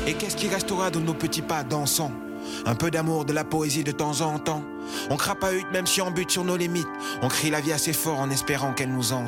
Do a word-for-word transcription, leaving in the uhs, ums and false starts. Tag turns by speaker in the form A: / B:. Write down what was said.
A: Et qu'est-ce qui restera de nos petits pas dansants? Un peu d'amour, de la poésie de temps en temps. On crapahute même si on bute sur nos limites. On crie la vie assez fort en espérant qu'elle nous entende.